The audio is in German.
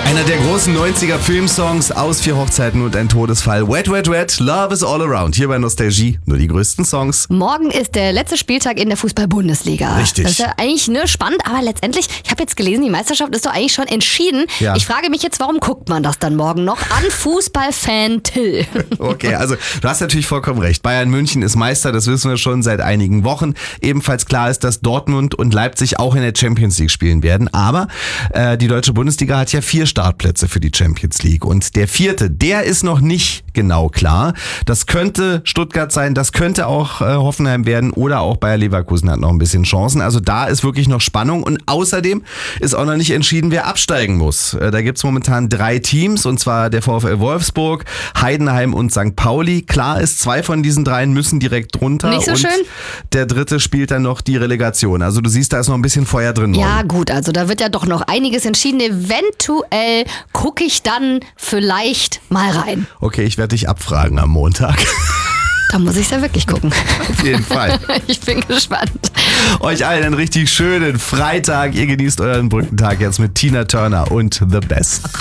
Einer der großen 90er Filmsongs aus 4 Hochzeiten und ein Todesfall. Wet, Wet, Wet, Love is all around. Hier bei Nostalgie nur die größten Songs. Morgen ist der letzte Spieltag in der Fußball-Bundesliga. Richtig. Das ist ja eigentlich spannend, aber letztendlich, ich habe jetzt gelesen, die Meisterschaft ist doch eigentlich schon entschieden. Ja. Ich frage mich jetzt, warum guckt man das dann morgen noch an Fußballfan Till? Okay, also du hast natürlich vollkommen recht. Bayern München ist Meister, das wissen wir schon seit einigen Wochen. Ebenfalls klar ist, dass Dortmund und Leipzig auch in der Champions League spielen werden. Aber die deutsche Bundesliga hat ja 4 Startplätze für die Champions League. Und der 4., der ist noch nicht genau klar. Das könnte Stuttgart sein, das könnte auch Hoffenheim werden oder auch Bayer Leverkusen hat noch ein bisschen Chancen. Also da ist wirklich noch Spannung. Und außerdem ist auch noch nicht entschieden, wer absteigen muss. Da gibt's momentan 3 Teams, und zwar der VfL Wolfsburg, Heidenheim und St. Pauli. Klar ist, 2 von diesen 3 müssen direkt runter. Nicht so und schön. Der 3. spielt dann noch die Relegation. Also du siehst, da ist noch ein bisschen Feuer drin. Ja gut, also da wird ja doch noch einiges entschieden. Eventuell gucke ich dann vielleicht mal rein. Okay, ich werde dich abfragen am Montag. Da muss ich ja wirklich gucken. Auf jeden Fall. Ich bin gespannt. Euch allen einen richtig schönen Freitag. Ihr genießt euren Brückentag jetzt mit Tina Turner und The Best.